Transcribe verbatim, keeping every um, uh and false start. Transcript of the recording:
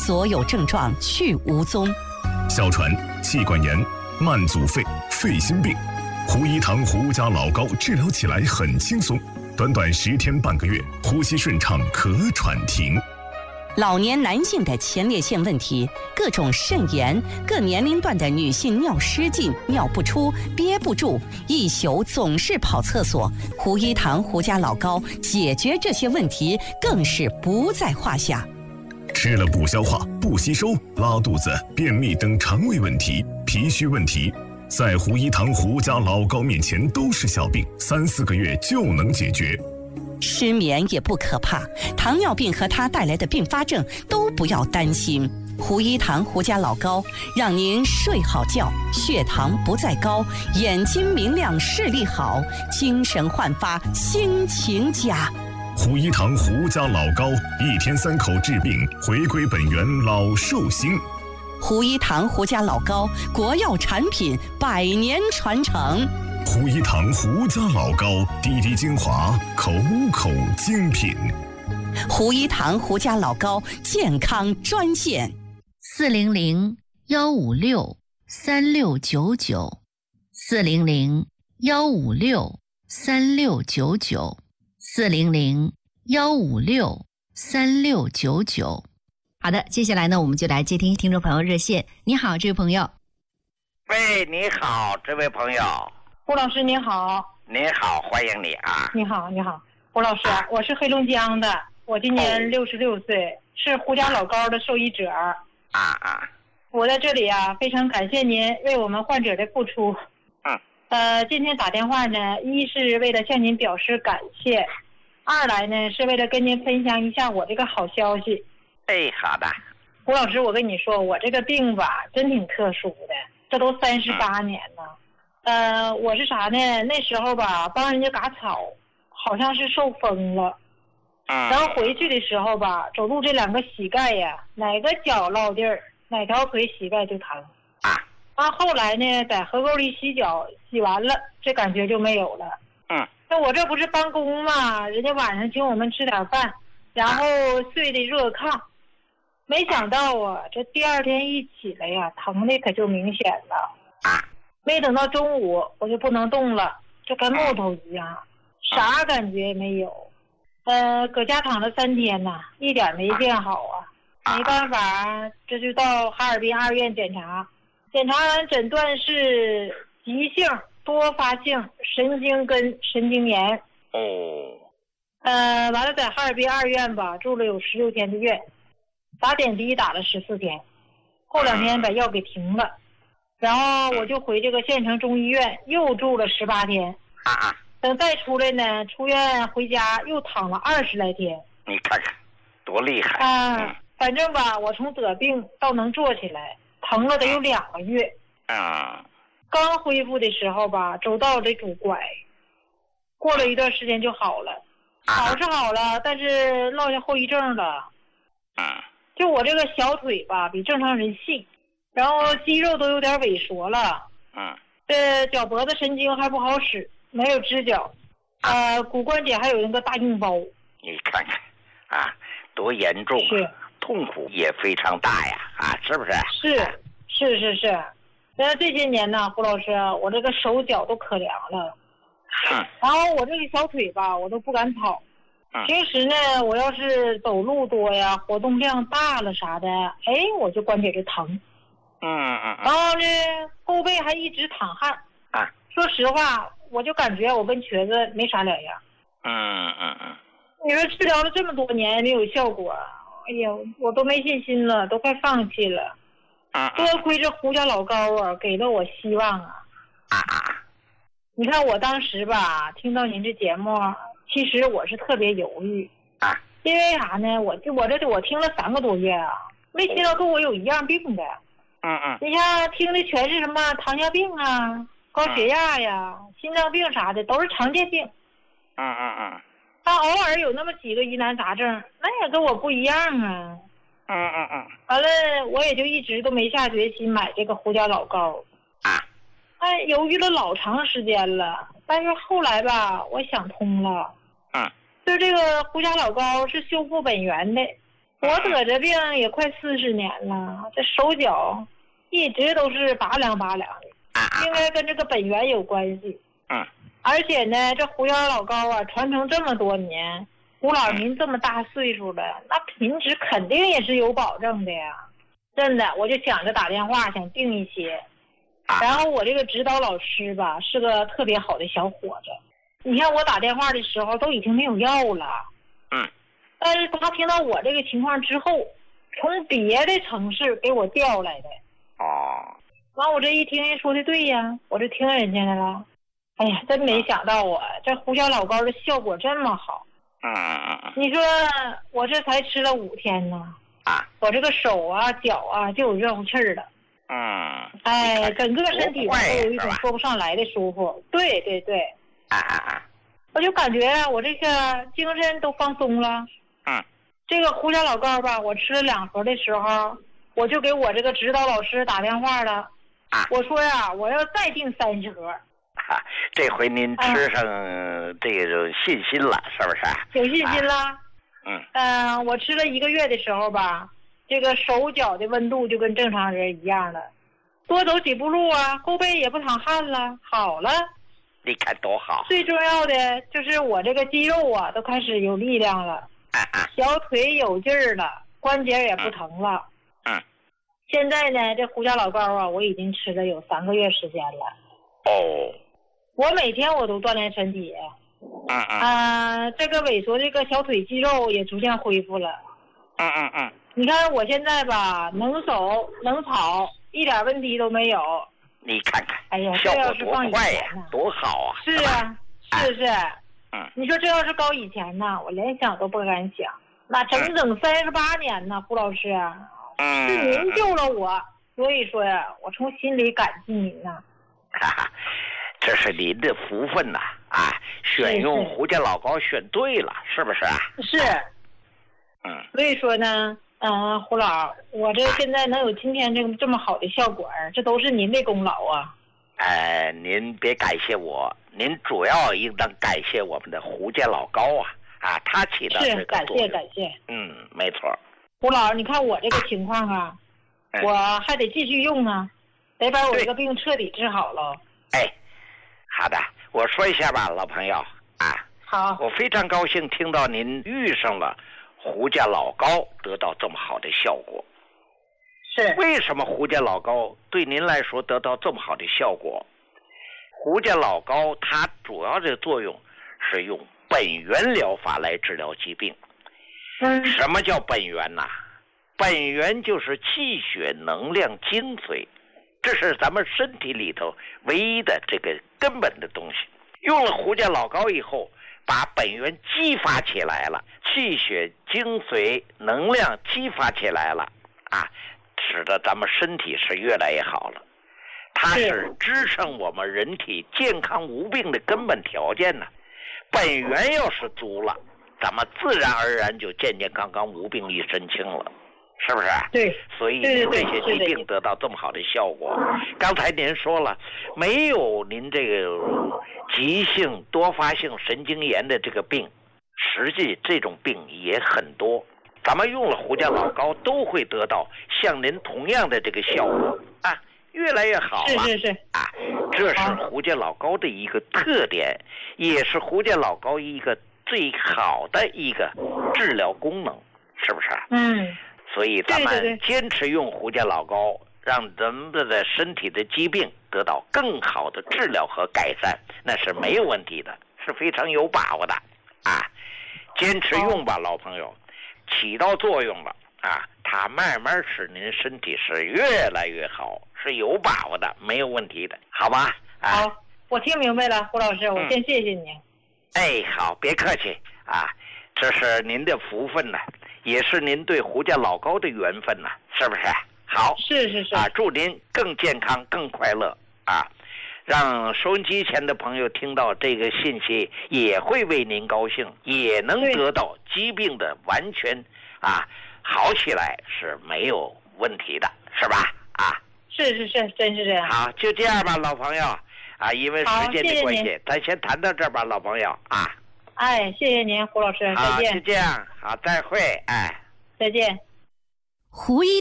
所有症状去无踪。 哮喘、气管炎、慢阻肺、肺心病，胡一堂胡家老膏治疗起来很轻松，短短十天半个月，呼吸顺畅，咳喘停。 老年男性的前列腺问题，各种肾炎，各年龄段的女性尿失禁、尿不出、憋不住，一宿总是跑厕所，胡一堂胡家老膏解决这些问题更是不在话下。 吃了不消化、不吸收、拉肚子、便秘等肠胃问题、脾虚问题，在胡一堂胡家老膏面前都是小病，三四个月就能解决。 失眠也不可怕，糖尿病和它带来的并发症都不要担心。胡一堂胡家老膏让您睡好觉，血糖不再高，眼睛明亮，视力好，精神焕发，心情佳。 胡一堂胡家老膏，一天三口治病，回归本源，老寿星。 胡一堂胡家老膏，国药产品，百年传承。 胡一堂胡家老膏，滴滴精华，口口精品。 胡一堂胡家老膏健康专线： 四零零幺五六三六九九，四零零幺五六三六九九，四零零幺五六三六九九。好的，接下来呢，我们就来接听听众朋友热线。你好，这位朋友。 喂，你好，这位朋友。 胡老师您好。 您好，欢迎你啊。 你好，你好，胡老师，啊、我是黑龙江的，我今年六十六岁，是胡家老膏的受益者。 啊啊。 我在这里啊，非常感谢您为我们患者的付出。 嗯。 呃，今天打电话呢，一是为了向您表示感谢，二来呢是为了跟您分享一下我这个好消息。 哎，好的。 胡老师，我跟你说，我这个病吧，真挺特殊的，这都三十八年了。嗯呃，我是啥呢？那时候吧，帮人家嘎草，好像是受风了。 嗯。 然后回去的时候吧，走路这两个膝盖呀，哪个脚落地儿，哪条腿膝盖就疼。 啊。 啊，后来呢，在河沟里洗脚，洗完了，这感觉就没有了。 嗯。 那我这不是办公嘛，人家晚上请我们吃点饭，然后睡的热炕，没想到啊，这第二天一起来呀，疼的可就明显了。 啊。 没等到中午，我就不能动了，就跟木头一样，啥感觉也没有。呃，搁家躺了三天呐，一点没见好啊。没办法，这就到哈尔滨二院检查，检查完诊断是急性多发性神经根神经炎。 哦。 呃，完了在哈尔滨二院吧，住了有十六天的院，打点滴打了十四天，后两天把药给停了。然后我就回这个县城中医院，又住了十八天。 啊啊！ 等再出来呢，出院回家又躺了二十来天。 你看看，多厉害！ 啊、嗯，反正吧，我从得病到能坐起来，疼了得有两个月。 啊、嗯。 刚恢复的时候吧，走道得拄拐，过了一段时间就好了。好是好了，但是落下后遗症了。 嗯。 就我这个小腿吧，比正常人细。然后肌肉都有点萎缩了， 嗯， 这脚脖子神经还不好使，没有支脚，呃，骨关节还有那个大硬包。 你看看，啊，多严重啊！ 是， 痛苦也非常大呀，啊，是不是？ 是，是是是。那这些年呢，胡老师，我这个手脚都可凉了， 嗯， 然后我这个小腿吧，我都不敢跑。 嗯， 平时呢，我要是走路多呀，活动量大了啥的，哎，我就关节就疼。 嗯嗯， 然后呢，后背还一直淌汗啊。 说实话，我就感觉我跟瘸子没啥两样。 嗯嗯嗯。 你说治疗了这么多年没有效果，哎呀，我都没信心了，都快放弃了。 嗯。 多亏这胡家老膏啊，给了我希望啊。 啊啊。 你看我当时吧，听到您这节目，其实我是特别犹豫。 啊。 因为啥呢？我这我这我听了三个多月啊，没听到跟我有一样病的。 嗯嗯， 你像听的全是什么糖尿病啊、高血压呀、嗯、心脏病啥的，都是常见病。 嗯嗯嗯。 他偶尔有那么几个疑难杂症，那也跟我不一样啊。 嗯嗯嗯。 完了，我也就一直都没下决心买这个胡家老膏。 啊。 哎，犹豫了老长时间了，但是后来吧，我想通了。 嗯。 就这个胡家老膏是修复本源的， 我得这病也快四十年了，这手脚一直都是拔凉拔凉的，应该跟这个本源有关系。 嗯。 而且呢，这胡家老高啊，传承这么多年，胡老您这么大岁数了，那品质肯定也是有保证的呀。真的，我就想着打电话想订一些。然后我这个指导老师吧，是个特别好的小伙子。你看我打电话的时候都已经没有药了。 嗯。 但是他听到我这个情况之后，从别的城市给我调来的。 哦。 完我这一听人说的对呀，我就听人家的了。哎呀，真没想到啊，这胡椒老膏的效果这么好。 嗯嗯嗯。 你说我这才吃了五天呢， 啊， 我这个手啊脚啊就有热乎气儿了。 嗯。 哎，整个身体都有一种说不上来的舒服。对对对。 啊啊啊！ 我就感觉我这个精神都放松了。 嗯。 这个胡椒老膏吧，我吃了两盒的时候，我就给我这个指导老师打电话了。 啊。 我说呀，我要再订三十盒。 啊，这回您吃上这种信心了，是不是？ 有信心了。 嗯。 嗯、呃，我吃了一个月的时候吧，这个手脚的温度就跟正常人一样了，多走几步路啊，后背也不淌汗了，好了。 你看多好。 最重要的就是我这个肌肉啊，都开始有力量了。 啊啊。 小腿有劲儿了，关节也不疼了。 嗯。 现在呢，这胡椒老膏啊，我已经吃了有三个月时间了。 哦。 我每天我都锻炼身体。 嗯嗯。 啊，这个萎缩这个小腿肌肉也逐渐恢复了。 嗯嗯嗯。 你看我现在吧，能走能跑，一点问题都没有。 你看看， 哎呀， 效果多快呀， 多好啊！ 是啊，是是。 嗯。 你说这要是高以前呢，我连想都不敢想。那整整三十八年呢，胡老师， 嗯， 是您救了我，所以说呀，我从心里感激您呐。 哈哈。这是您的福分呐！啊，选用胡家老膏选对了，是不是啊？ 是。 嗯。 所以说呢，嗯、呃，胡老，我这现在能有今天这个这么好的效果，这都是您的功劳啊。 呃，您别感谢我，您主要应当感谢我们的胡家老膏啊！啊，他起到这个作用。是，感谢感谢。 嗯，没错。 胡老，你看我这个情况啊， 哎、 我还得继续用啊，得把我这个病彻底治好了。 哎。好的，我说一下吧，老朋友啊。 好。 我非常高兴听到您遇上了胡家老膏，得到这么好的效果。 是。 为什么胡家老膏对您来说得到这么好的效果？胡家老膏它主要的作用是用本源疗法来治疗疾病。 嗯。 什么叫本源呐、啊？本源就是气血能量精髓。这是咱们身体里头唯一的这个根本的东西。用了胡家老膏以后，把本源激发起来了，气血精髓能量激发起来了啊，使得咱们身体是越来越好了。它是支撑我们人体健康无病的根本条件呢。本源要是足了，咱们自然而然就健健康康无病一身轻了。是不是？ 对， 所以您这些疾病得到这么好的效果。刚才您说了，没有您这个急性多发性神经炎的这个病，实际这种病也很多。咱们用了胡家老膏，都会得到像您同样的这个效果啊，越来越好了。 是是是啊，这是胡家老膏的一个特点，也是胡家老膏一个最好的一个治疗功能，是不是？ 嗯。 所以咱们坚持用胡家老膏，让咱们的身体的疾病得到更好的治疗和改善，那是没有问题的，是非常有把握的啊！坚持用吧，老朋友，起到作用了啊！它慢慢使您身体是越来越好，是有把握的，没有问题的，好吧？啊、 好，我听明白了，胡老师，我先谢谢您。 嗯、哎，好，别客气啊，这是您的福分呢。也是您对胡家老膏的缘分呐、啊，是不是？好， 是是是啊，祝您更健康、更快乐啊！让收音机前的朋友听到这个信息，也会为您高兴，也能得到疾病的完全啊好起来是没有问题的，是吧？啊， 是是是，真是这样。 好，就这样吧，老朋友啊，因为时间的关系， 谢谢咱先谈到这儿吧，老朋友啊。 哎，谢谢您，胡老师，再见。 好，就这样，好，再会，哎。 再见。 胡一